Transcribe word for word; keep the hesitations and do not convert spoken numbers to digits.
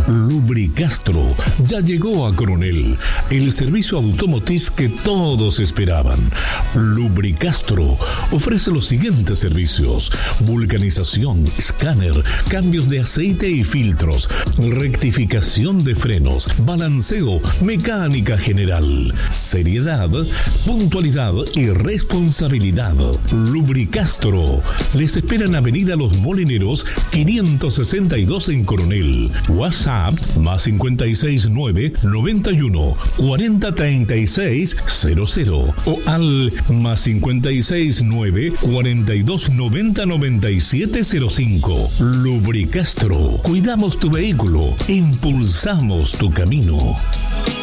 Lubricastro ya llegó a Coronel, el servicio automotriz que todos esperaban. Lubricastro ofrece los siguientes servicios: vulcanización, escáner, cambios de aceite y filtros, rectificación de frenos, balanceo, mecánica general, seriedad, puntualidad y responsabilidad. Lubricastro les espera en Avenida Los Molineros quinientos sesenta y dos en Coronel. WhatsApp más cincuenta y seis nueve noventa y uno cuarenta treinta y seis cero cero o al más cincuenta y seis nueve cuarenta y dos noventa noventa y siete cero cinco. Lubricastro, cuidamos tu vehículo, impulsamos tu camino.